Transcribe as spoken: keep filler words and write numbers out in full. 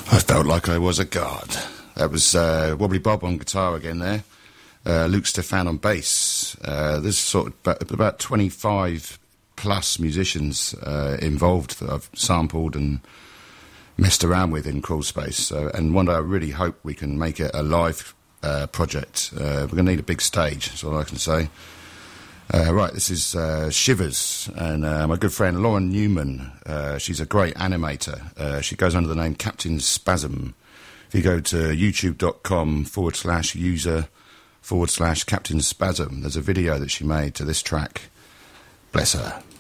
I felt like I was a god. That was uh, Wobbly Bob on guitar again there. Uh, Luke Stefan on bass. Uh, there's sort of about, about twenty-five plus musicians uh, involved that I've sampled and messed around with in Crawl Space. So, and one day I really hope we can make it a live uh, project. Uh, we're going to need a big stage, that's all I can say. Uh, right, this is uh, Shivers, and uh, my good friend Lauren Newman. Uh, she's a great animator. Uh, she goes under the name Captain Spasm. If you go to youtube.com forward slash user forward slash Captain Spasm, there's a video that she made to this track. Bless her.